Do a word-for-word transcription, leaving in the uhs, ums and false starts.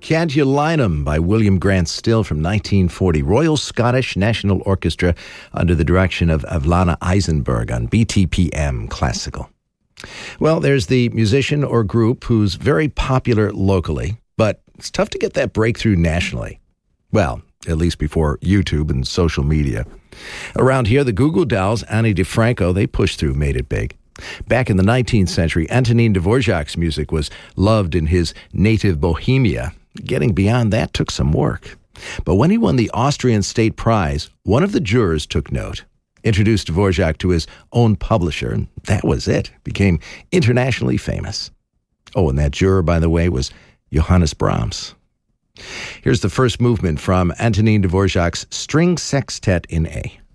Catulinum by William Grant Still from nineteen forty. Royal Scottish National Orchestra under the direction of Avlana Eisenberg on B T P M Classical. Well, there's the musician or group who's very popular locally, but it's tough to get that breakthrough nationally. Well, at least before YouTube and social media. Around here, the Goo Goo Dolls, Ani DiFranco, they pushed through, made it big. Back in the nineteenth century, Antonin Dvorak's music was loved in his native Bohemia. Getting beyond that took some work. But when he won the Austrian State Prize, one of the jurors took note, introduced Dvorak to his own publisher, and that was it. Became internationally famous. Oh, and that juror, by the way, was Johannes Brahms. Here's the first movement from Antonin Dvorak's String Sextet in A.